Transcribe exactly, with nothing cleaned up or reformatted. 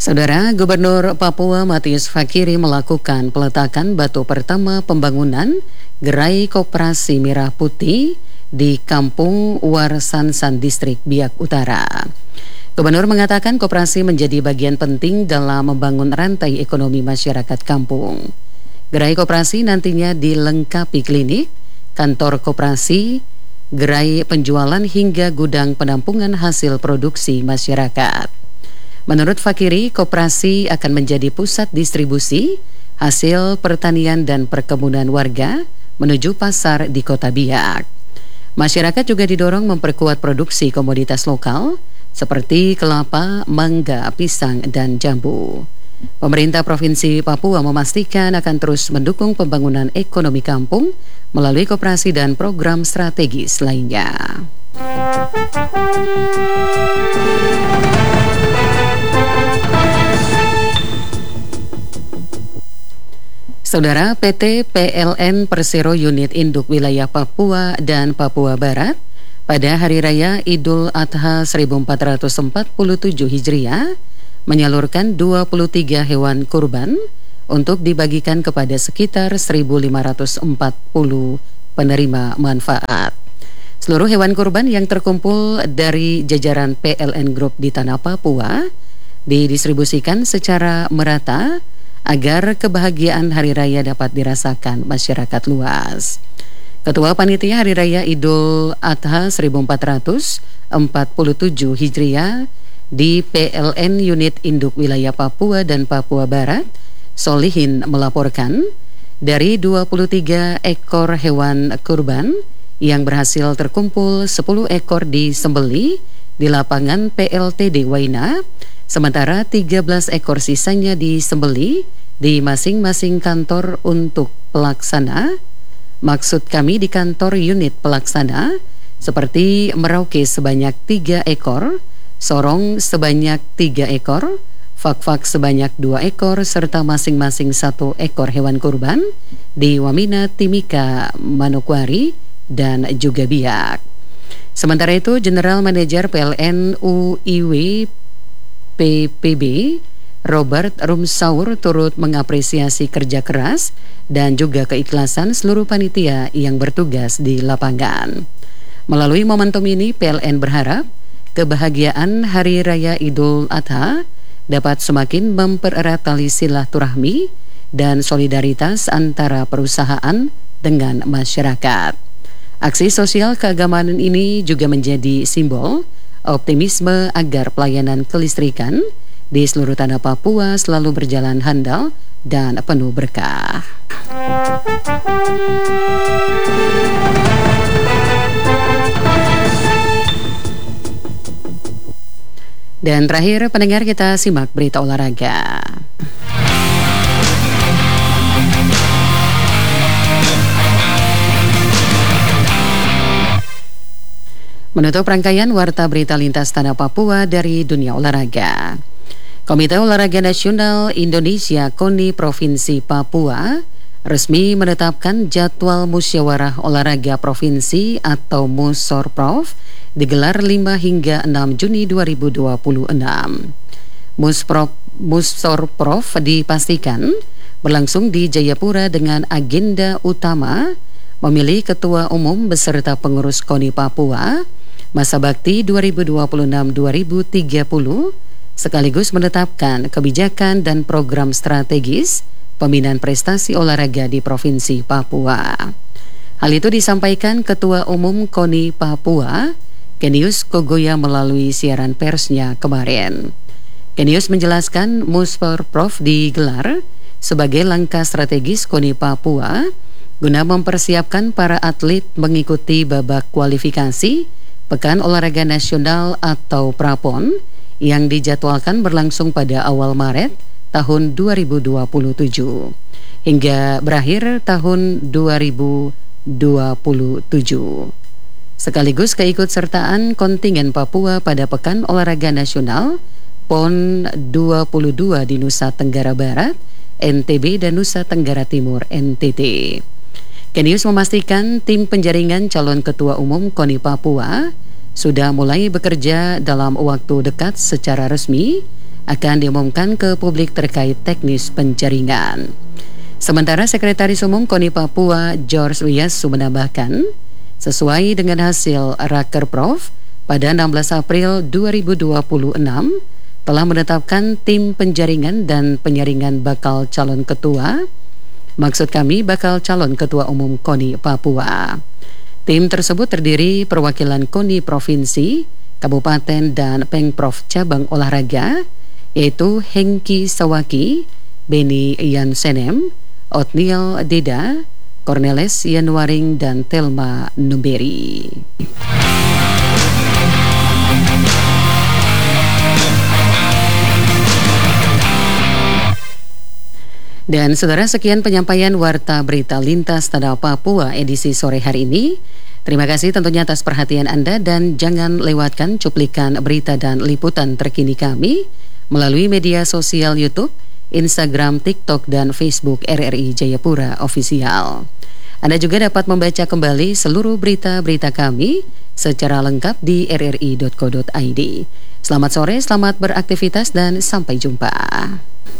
Saudara Gubernur Papua Matius Fakiri melakukan peletakan batu pertama pembangunan gerai koperasi Merah Putih di Kampung Warsansan Distrik Biak Utara. Gubernur mengatakan koperasi menjadi bagian penting dalam membangun rantai ekonomi masyarakat kampung. Gerai koperasi nantinya dilengkapi klinik, kantor koperasi, gerai penjualan hingga gudang penampungan hasil produksi masyarakat. Menurut Fakiri, koperasi akan menjadi pusat distribusi hasil pertanian dan perkebunan warga menuju pasar di Kota Biak. Masyarakat juga didorong memperkuat produksi komoditas lokal seperti kelapa, mangga, pisang, dan jambu. Pemerintah Provinsi Papua memastikan akan terus mendukung pembangunan ekonomi kampung melalui koperasi dan program strategis lainnya. Saudara, P T P L N Persero Unit Induk Wilayah Papua dan Papua Barat pada Hari Raya Idul Adha seribu empat ratus empat puluh tujuh Hijriah menyalurkan dua puluh tiga hewan kurban untuk dibagikan kepada sekitar seribu lima ratus empat puluh penerima manfaat. Seluruh hewan kurban yang terkumpul dari jajaran P L N Group di Tanah Papua didistribusikan secara merata agar kebahagiaan Hari Raya dapat dirasakan masyarakat luas. Ketua Panitia Hari Raya Idul Adha seribu empat ratus empat puluh tujuh Hijriah di P L N Unit Induk Wilayah Papua dan Papua Barat, Solihin, melaporkan dari dua puluh tiga ekor hewan kurban yang berhasil terkumpul, sepuluh ekor disembelih di lapangan P L T D Waina, sementara tiga belas ekor sisanya disembelih di masing-masing kantor untuk pelaksana. Maksud kami di kantor unit pelaksana seperti Merauke sebanyak tiga ekor, Sorong sebanyak tiga ekor, Fak-Fak sebanyak dua ekor, serta masing-masing satu ekor hewan kurban di Wamena, Timika, Manokwari, dan juga Biak. Sementara itu, General Manager P L N U I W P P B Robert Rumsaur turut mengapresiasi kerja keras dan juga keikhlasan seluruh panitia yang bertugas di lapangan. Melalui momentum ini, P L N berharap kebahagiaan Hari Raya Idul Adha dapat semakin mempererat tali silaturahmi dan solidaritas antara perusahaan dengan masyarakat. Aksi sosial keagamaan ini juga menjadi simbol optimisme agar pelayanan kelistrikan di seluruh tanah Papua selalu berjalan handal dan penuh berkah. Dan terakhir, pendengar, kita simak berita olahraga. Menutup rangkaian Warta Berita Lintas Tanah Papua dari dunia olahraga. Komite Olahraga Nasional Indonesia KONI Provinsi Papua resmi menetapkan jadwal Musyawarah Olahraga Provinsi atau Musorprov digelar lima hingga enam Juni dua ribu dua puluh enam. Musprov, Musorprov dipastikan berlangsung di Jayapura dengan agenda utama memilih Ketua Umum beserta pengurus KONI Papua masa bakti dua ribu dua puluh enam sampai dua ribu tiga puluh, sekaligus menetapkan kebijakan dan program strategis pembinaan prestasi olahraga di Provinsi Papua. Hal itu disampaikan Ketua Umum KONI Papua, Kenius Kogoya, melalui siaran persnya kemarin. Kenius menjelaskan Musorprov digelar sebagai langkah strategis KONI Papua guna mempersiapkan para atlet mengikuti babak kualifikasi Pekan Olahraga Nasional atau Prapon yang dijadwalkan berlangsung pada awal Maret tahun dua ribu dua puluh tujuh hingga berakhir tahun dua ribu dua puluh tujuh. Sekaligus keikutsertaan kontingen Papua pada Pekan Olahraga Nasional P O N dua puluh dua di Nusa Tenggara Barat, N T B, dan Nusa Tenggara Timur, N T T. Kenius memastikan tim penjaringan calon Ketua Umum KONI Papua sudah mulai bekerja dalam waktu dekat secara resmi akan diumumkan ke publik terkait teknis penjaringan. Sementara Sekretaris Umum KONI Papua George Wiyasu menambahkan, sesuai dengan hasil Rakerprof pada enam belas April dua ribu dua puluh enam telah menetapkan tim penjaringan dan penyaringan bakal calon ketua. Maksud kami bakal calon ketua umum KONI Papua. Tim tersebut terdiri perwakilan KONI Provinsi, Kabupaten dan Pengprov Cabang Olahraga, yaitu Hengki Sawaki, Beni Yansenem, Otniel Deda, Cornelis Yanuaring, dan Telma Numberi. Dan saudara, sekian penyampaian Warta Berita Lintas Tanah Papua edisi sore hari ini. Terima kasih tentunya atas perhatian Anda dan jangan lewatkan cuplikan berita dan liputan terkini kami melalui media sosial YouTube, Instagram, TikTok, dan Facebook R R I Jayapura Official. Anda juga dapat membaca kembali seluruh berita-berita kami secara lengkap di r r i dot co dot i d. Selamat sore, selamat beraktivitas, dan sampai jumpa.